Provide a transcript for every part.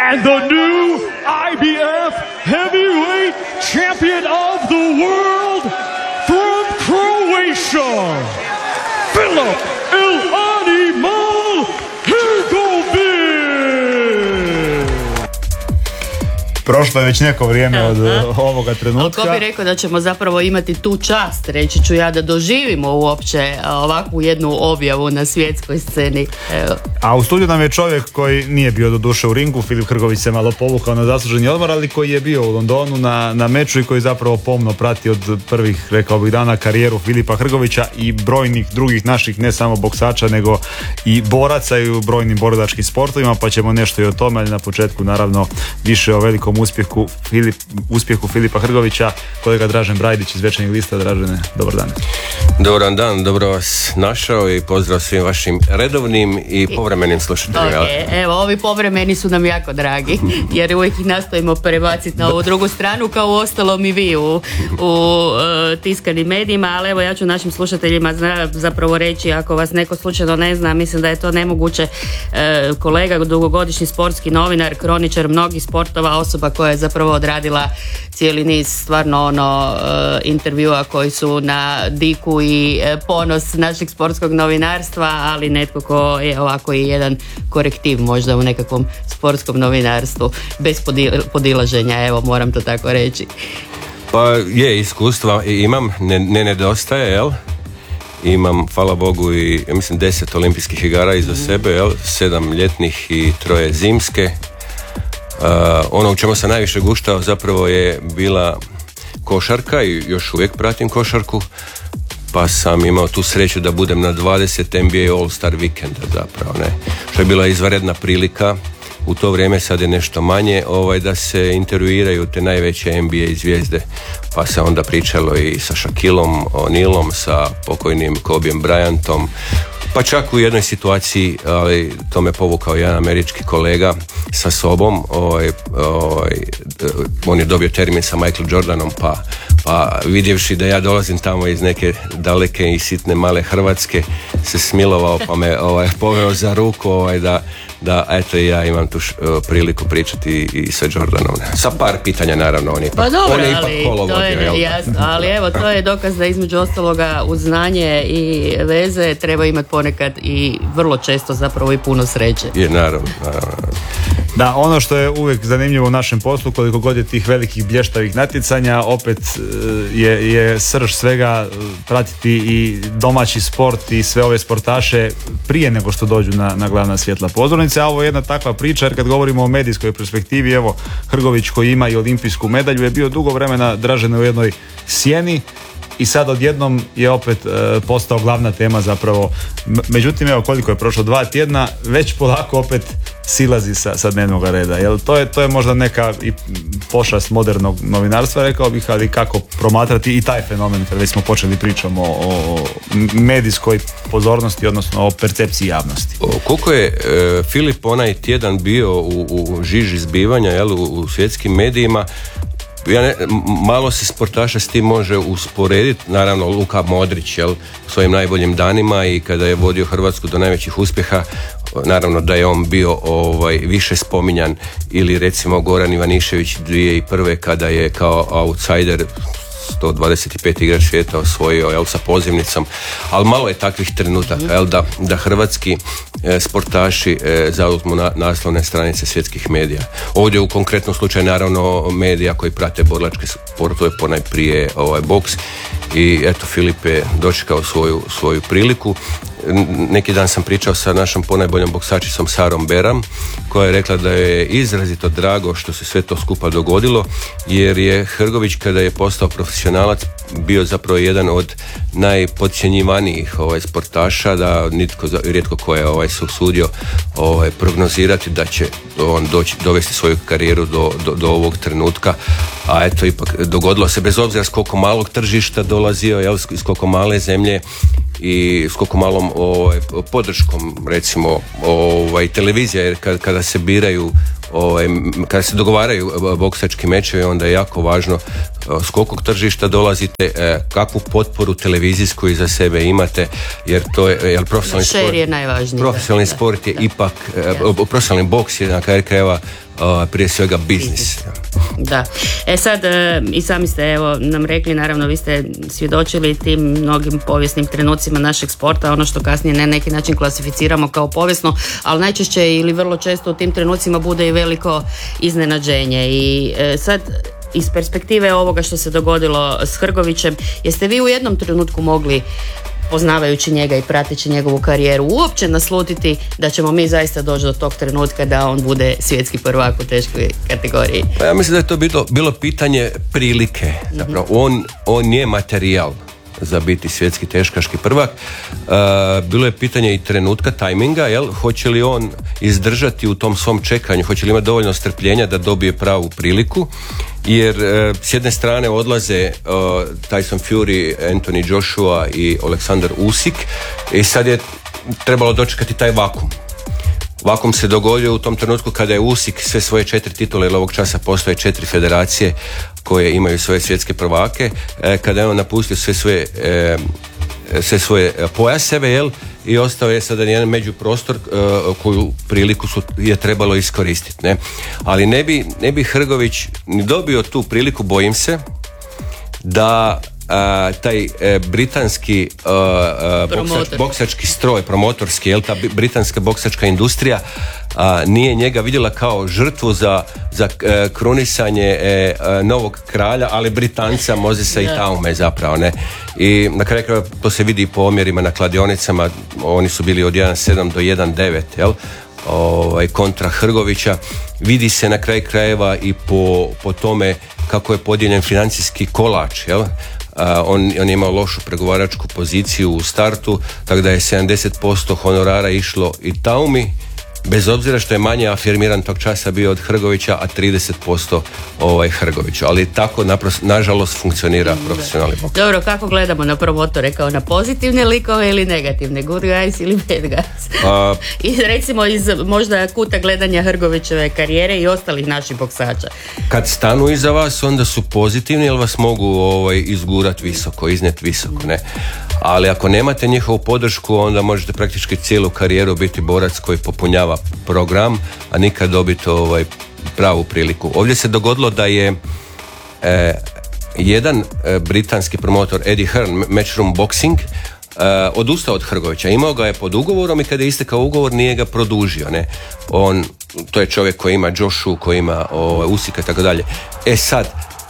And the new IBF heavyweight champion of the world from Croatia, Filip El-Animal Hrgović. Prošlo je već neko vrijeme od ovoga trenutka. Ali ko bi rekao da ćemo zapravo imati tu čast, reći ću ja, da doživimo uopće ovakvu jednu objavu na svjetskoj sceni. Evo. A u studiju nam je čovjek koji nije bio do duše u ringu. Filip Hrgović se malo povukao na zasluženi odmor, ali koji je bio u Londonu na meču i koji zapravo pomno prati od prvih, rekao bih, dana karijeru Filipa Hrgovića i brojnih drugih naših, ne samo boksača, nego i boraca i u brojnim borilačkim sportovima, pa ćemo nešto i o tome, ali na početku naravno više o velikom uspjehu Filipa Hrgovića. Kolega Dražen Brajdić iz Večernjeg lista. Dražene, dobar dan. Dobar dan, dobro vas našao i pozdrav svim vašim redovnim i povremenim slušateljima. Okay. Evo, ovi povremeni su nam jako dragi, jer uvijek ih nastojimo prebaciti na ovu drugu stranu, kao uostalom i vi u tiskanim medijima, ali evo ja ću našim slušateljima zapravo reći, ako vas neko slučajno ne zna, mislim da je to nemoguće, kolega, dugogodišnji sportski novinar, kroničar mnogih sportova, osoba koja je zapravo odradila cijeli niz stvarno intervjua koji su na diku i ponos našeg sportskog novinarstva, ali netko ko je ovako i jedan korektiv možda u nekakvom sportskom novinarstvu, bez podilaženja, evo moram to tako reći. Pa je, iskustva imam, ne nedostaje, jel? Imam, hvala Bogu, i ja mislim 10 olimpijskih igara iza sebe, jel? 7 ljetnih i 3 zimske. Ono u čemu sam najviše guštao zapravo je bila košarka i još uvijek pratim košarku, pa sam imao tu sreću da budem na 20 NBA All-Star vikenda zapravo, ne. Što je bila izvanredna prilika u to vrijeme, sad je nešto manje, da se intervjuiraju te najveće NBA zvijezde, pa se onda pričalo i sa Shaquillom O'Nealom, sa pokojnim Kobeom Bryantom, pa čak u jednoj situaciji, ali to me povukao jedan američki kolega sa sobom, on je dobio termin sa Michael Jordanom, pa vidjevši da ja dolazim tamo iz neke daleke i sitne male Hrvatske, se smilovao pa me poveo za ruku da eto i ja imam tu priliku pričati i sa Jordanom. Sa par pitanja naravno, on je ipak to je jasno, ali evo to je dokaz da između ostaloga uz znanje i veze treba imati ponekad i vrlo često zapravo i puno sreće. Je, naravno. Da, ono što je uvijek zanimljivo u našem poslu, koliko god je tih velikih blještavih natjecanja, opet je srž svega pratiti i domaći sport i sve ove sportaše prije nego što dođu na glavna svjetla pozornice. A ovo je jedna takva priča, jer kad govorimo o medijskoj perspektivi, evo Hrgović koji ima i olimpijsku medalju je bio dugo vremena Dražen u jednoj sjeni i sad odjednom je opet postao glavna tema zapravo. Međutim, evo koliko je prošlo, 2 tjedna, već polako opet silazi sa dnevnog reda. Jel, to je možda neka i pošast modernog novinarstva, rekao bih, ali kako promatrati i taj fenomen kad već smo počeli pričamo o medijskoj pozornosti, odnosno o percepciji javnosti. Koliko je Filip onaj tjedan bio u žiži zbivanja, jel, u svjetskim medijima, malo se sportaša s tim može usporediti, naravno Luka Modrić, jel, u svojim najboljim danima i kada je vodio Hrvatsku do najvećih uspjeha, naravno da je on bio više spominjan, ili recimo Goran Ivanišević 2001. kada je kao outsider 125 igrač svijeta osvojio, jel, sa pozivnicom, ali malo je takvih trenutaka, jel, da hrvatski sportaši zauzmu naslovne stranice svjetskih medija. Ovdje u konkretnom slučaju naravno medija koji prate borilačke sportove, ponajprije boks, i eto Filip je dočekao svoju priliku. Neki dan sam pričao sa našom ponajboljom boksačicom Sarom Beram, koja je rekla da je izrazito drago što se sve to skupa dogodilo, jer je Hrgović kada je postao profesionalac bio zapravo jedan od najpodcjenjivanijih sportaša, da rijetko ko je se usudio prognozirati da će on dovesti svoju karijeru do ovog trenutka, a eto ipak dogodilo se, bez obzira s koliko malog tržišta dolazio, jel, s koliko male zemlje i s koliko malom podrškom, recimo televizija, jer kada se biraju, kada se dogovaraju boksački mečevi, onda je jako važno s kolikog tržišta dolazite, kakvu potporu televizijsku iza sebe imate, jer to je profesionalni sport. Je najvažniji. Profesionalni sport je ipak, profesionalni boks je na kraju krajeva prije svega biznis. Da. Sad, i sami ste evo nam rekli, naravno vi ste svjedočili tim mnogim povijesnim trenucima našeg sporta, ono što kasnije na neki način klasificiramo kao povijesno, ali najčešće ili vrlo često u tim trenucima bude i veliko iznenađenje. I sad, iz perspektive ovoga što se dogodilo s Hrgovićem, jeste vi u jednom trenutku mogli, poznavajući njega i prateći njegovu karijeru, uopće naslutiti da ćemo mi zaista doći do tog trenutka da on bude svjetski prvak u teškoj kategoriji? Pa ja mislim da je to bilo pitanje prilike. Zapravo, on je materijal za biti svjetski teškaški prvak. Bilo je pitanje i trenutka, tajminga, hoće li on izdržati u tom svom čekanju, hoće li imati dovoljno strpljenja da dobije pravu priliku, jer s jedne strane odlaze Tyson Fury, Anthony Joshua i Aleksandar Usyk i sad je trebalo dočekati taj vakum. Vakum se dogodio u tom trenutku kada je Usyk sve svoje 4 titule, jer ovog časa postoje 4 federacije koje imaju svoje svjetske prvake, kada je on napustio sve svoje pojaseve, i ostao je sada jedan međuprostor koju priliku je trebalo iskoristiti. Ne? Ali ne bi Hrgović ni dobio tu priliku, bojim se, da taj britanski boksački stroj, promotorski, ta britanska boksačka industrija nije njega vidjela kao žrtvu za krunisanje novog kralja, ali Britanca Mosesa i Taume zapravo, ne. I na kraju krajeva to se vidi po omjerima na kladionicama, oni su bili od 1.7 do 1.9 kontra Hrgovića. Vidi se na kraju krajeva i po tome kako je podijeljen financijski kolač, on je imao lošu pregovaračku poziciju u startu, tako da je 70% honorara išlo i Taumi, bez obzira što je manje afirmiran tog časa bio od Hrgovića, a 30% Hrgoviću. Ali tako nažalost funkcionira profesionalni boks. Dobro, kako gledamo na promotore? Kao na pozitivne likove ili negativne? Good guys ili bad guys? I recimo iz možda kuta gledanja Hrgovićeve karijere i ostalih naših boksača. Kad stanu iza vas, onda su pozitivni, jer vas mogu izgurati visoko, iznijeti visoko, ne? Ali ako nemate njihovu podršku, onda možete praktički cijelu karijeru biti borac koji popunjava program, a nikad dobiti pravu priliku. Ovdje se dogodilo da je jedan britanski promotor, Eddie Hearn, Matchroom Boxing, odustao od Hrgovića. Imao ga je pod ugovorom i kada je istekao ugovor nije ga produžio. Ne? To je čovjek koji ima Joshu, koji ima Usyka i tako dalje. Sad,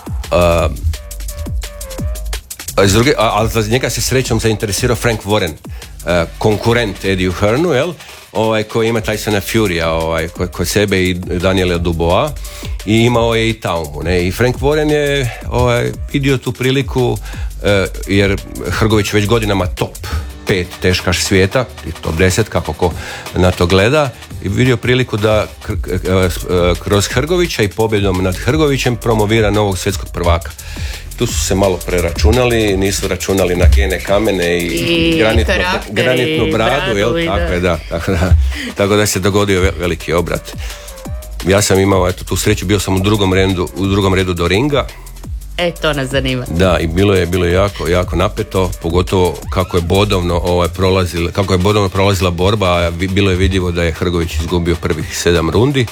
ali za njega se srećom zainteresirao Frank Warren, konkurent Eddie Hearnu, koji ima Tysona Furya kod sebe i Daniela Dubois, i imao je i Taumu, ne? I Frank Warren je vidio tu priliku, jer Hrgović već godinama top 5 teškaš svijeta, top 10 kako ko na to gleda, i vidio priliku da kroz Hrgovića i pobjedom nad Hrgovićem promovira novog svjetskog prvaka. Tu su se malo preračunali, nisu računali na gene kamene i granitnu bradu, tako da se dogodio veliki obrat. Ja sam imao tu sreću, bio sam u drugom redu do ringa. To nas zanima. Da, i bilo je jako napeto, pogotovo kako je bodovno prolazila borba, a bilo je vidljivo da je Hrgović izgubio prvih 7 rundi.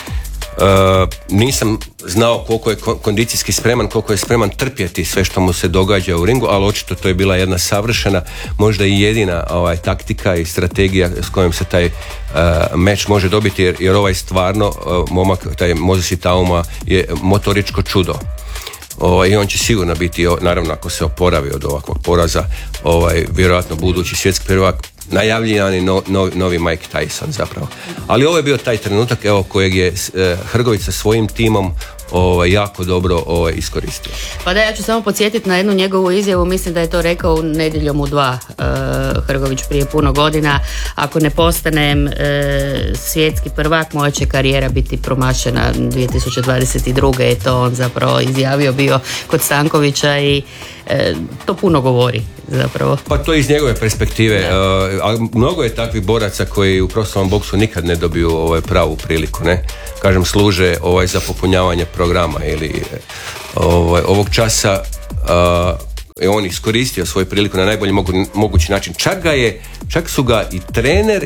Nisam znao koliko je kondicijski spreman, koliko je spreman trpjeti sve što mu se događa u ringu, ali očito to je bila jedna savršena, možda i jedina taktika i strategija s kojom se taj meč može dobiti, jer stvarno momak, taj Moses Itauma, je motoričko čudo. I on će sigurno biti, naravno ako se oporavi od ovakvog poraza, vjerojatno budući svjetski prvak, najavljivani novi Mike Tyson zapravo. Ali ovo je bio taj trenutak kojeg je Hrgović sa svojim timom jako dobro iskoristio. Pa da, ja ću samo podsjetiti na jednu njegovu izjavu, mislim da je to rekao Nedjeljom u 2 Hrgović prije puno godina: ako ne postanem svjetski prvak, moja će karijera biti promašena 2022. je to on zapravo izjavio bio kod Stankovića i to puno govori zapravo. Pa to iz njegove perspektive, a mnogo je takvih boraca koji u profesionalnom boksu nikad ne dobiju pravu priliku, ne? Kažem, služe za popunjavanje programa ili ovog časa je on iskoristio svoju priliku na najbolji mogući način. Čak su ga i trener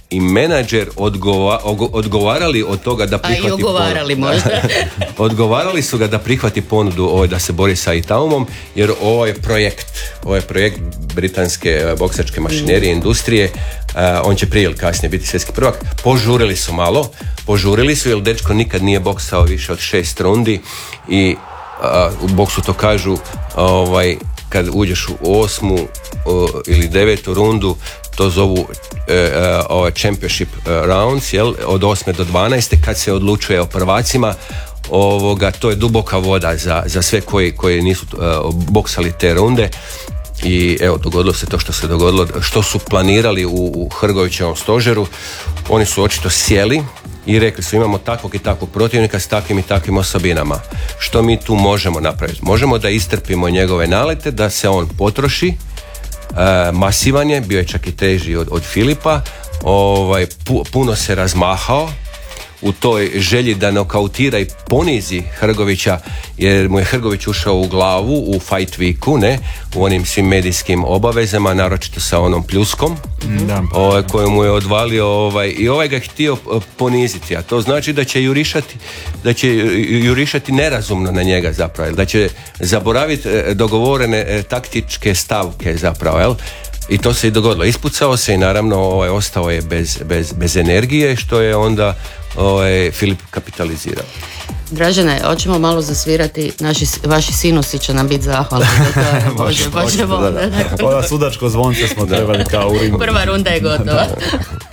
i menadžer odgovarali od toga da prihvati i ogovarali ponudu. možda. Odgovarali su ga da prihvati ponudu da se bori sa Itaumom, jer ovo je projekt britanske boksačke mašinerije, industrije, on će prije ili kasnije biti svjetski prvak. Požurili su jer dečko nikad nije boksao više od 6 rundi i u boksu to kažu, kad uđeš u 8. ili 9. rundu, to zovu championship rounds, jel? Od 8. do 12. kad se odlučuje o prvacima, to je duboka voda za sve koji nisu boksali te runde. I evo, dogodilo se to što se dogodilo, što su planirali u Hrgovićevom stožeru. Oni su očito sjeli i rekli su, imamo takvog i takvog protivnika s takvim i takvim osobinama. Što mi tu možemo napraviti? Možemo da istrpimo njegove nalete, da se on potroši, masivan je, bio je čak i teži od Filipa, puno se razmahao u toj želji da nokautira i ponizi Hrgovića, jer mu je Hrgović ušao u glavu u Fight Weeku, ne, u onim svim medijskim obavezama, naročito sa onom pljuskom koju mu je odvalio, i ga je htio poniziti, a to znači da će jurišati nerazumno na njega zapravo, da će zaboraviti dogovorene taktičke stavke zapravo, jel? I to se i dogodilo. Ispucao se i naravno ostao je bez energije, što je onda Filip kapitalizirao. Dražene, hoćemo malo zasvirati, vaši sinusi će nam biti zahvalni. Možemo. Sudačko zvonce smo trebali kao u ringu. Prva runda je gotova.